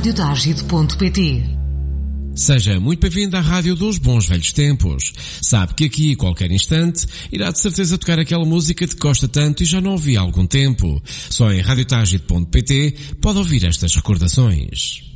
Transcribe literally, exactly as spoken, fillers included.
rádio tágide ponto pt. Seja muito bem-vindo à Rádio dos Bons Velhos Tempos. Sabe que aqui, a qualquer instante, irá de certeza tocar aquela música de que gosta tanto e já não ouvi há algum tempo. Só em rádio tágide ponto pt pode ouvir estas recordações.